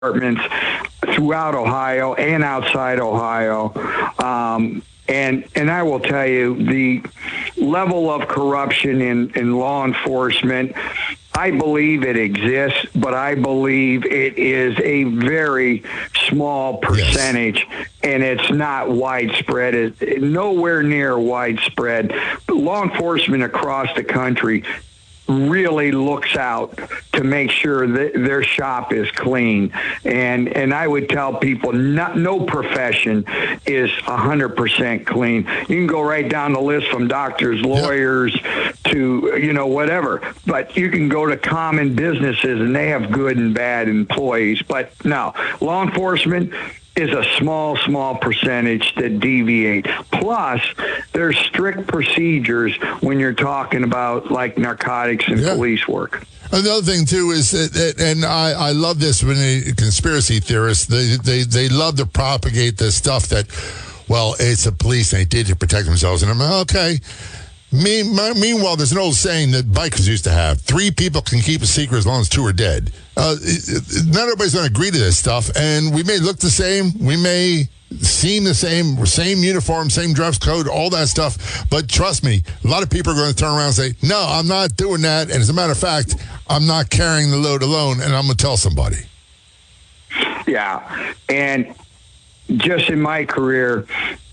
departments throughout Ohio and outside Ohio. And I will tell you, the level of corruption in law enforcement, I believe it exists, but I believe it is a very small percentage, and it's not widespread. It's nowhere near widespread. But law enforcement across the country really looks out to make sure that their shop is clean. And I would tell people no profession is 100% clean. You can go right down the list from doctors, lawyers, to, whatever. But you can go to common businesses and they have good and bad employees. But no, law enforcement is a small percentage that deviate. Plus, there's strict procedures when you're talking about like narcotics and police work. Another thing too is that, and I love this when conspiracy theorists they love to propagate the stuff that, well, it's the police and they did to protect themselves, and I'm like, okay. Meanwhile, there's an old saying that bikers used to have: 3 people can keep a secret as long as 2 are dead. Not everybody's going to agree to this stuff, and we may look the same, we may seem the same uniform, same dress code, all that stuff, but trust me, a lot of people are going to turn around and say, no, I'm not doing that, and as a matter of fact, I'm not carrying the load alone, and I'm going to tell somebody. Yeah, and just in my career,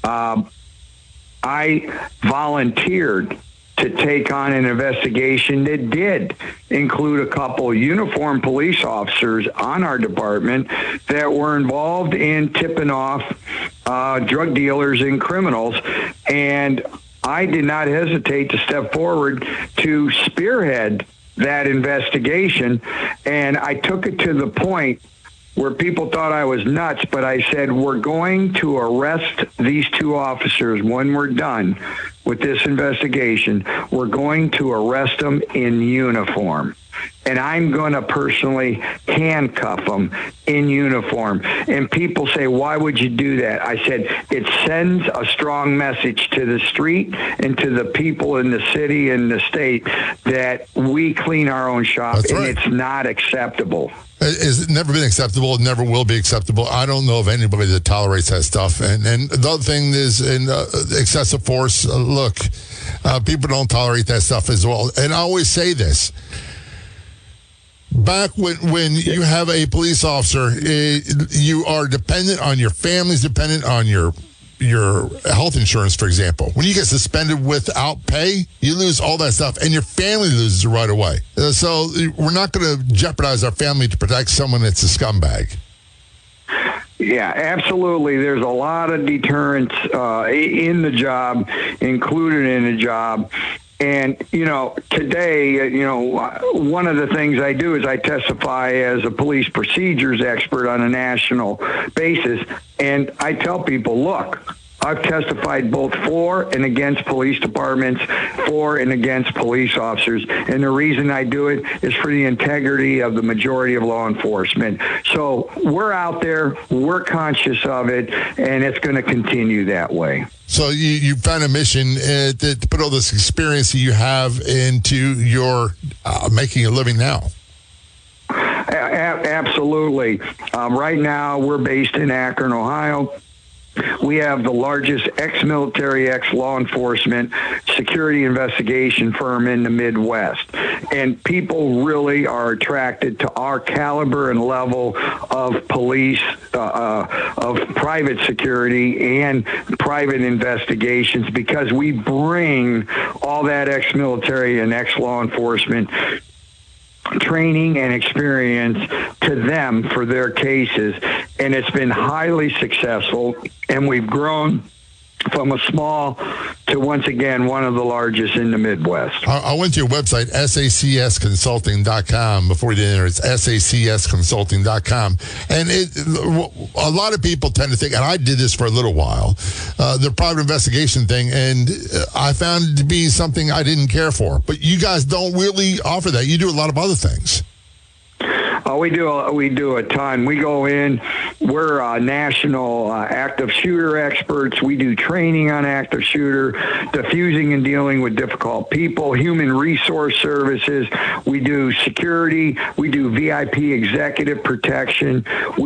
I volunteered to take on an investigation that did include a couple uniformed police officers on our department that were involved in tipping off drug dealers and criminals. And I did not hesitate to step forward to spearhead that investigation. And I took it to the point where people thought I was nuts, but I said, we're going to arrest these 2 officers when we're done with this investigation. We're going to arrest them in uniform. And I'm going to personally handcuff them in uniform. And people say, why would you do that? I said, it sends a strong message to the street and to the people in the city and the state that we clean our own shop. That's and right. It's not acceptable. It's never been acceptable. It never will be acceptable. I don't know of anybody that tolerates that stuff. And the other thing is in excessive force. Look, people don't tolerate that stuff as well. And I always say this. Back when you have a police officer, you are dependent on your family's dependent on your health insurance, for example. When you get suspended without pay, you lose all that stuff, and your family loses it right away. So we're not going to jeopardize our family to protect someone that's a scumbag. Yeah, absolutely. There's a lot of deterrence in the job, included in the job. And, today, one of the things I do is I testify as a police procedures expert on a national basis. And I tell people, look, I've testified both for and against police departments, for and against police officers. And the reason I do it is for the integrity of the majority of law enforcement. So we're out there, we're conscious of it, and it's going to continue that way. So you found a mission to put all this experience that you have into your making a living now. Absolutely. Right now, we're based in Akron, Ohio. We have the largest ex-military, ex-law enforcement security investigation firm in the Midwest. And people really are attracted to our caliber and level of police, of private security and private investigations, because we bring all that ex-military and ex-law enforcement training and experience to them for their cases, and it's been highly successful, and we've grown from a small to, once again, one of the largest in the Midwest. I went to your website, sacsconsulting.com, before we did enter. It's sacsconsulting.com. And a lot of people tend to think, and I did this for a little while, the private investigation thing, and I found it to be something I didn't care for. But you guys don't really offer that. You do a lot of other things. We do a ton. We go in. We're national active shooter experts. We do training on active shooter, diffusing and dealing with difficult people, human resource services. We do security. We do VIP executive protection.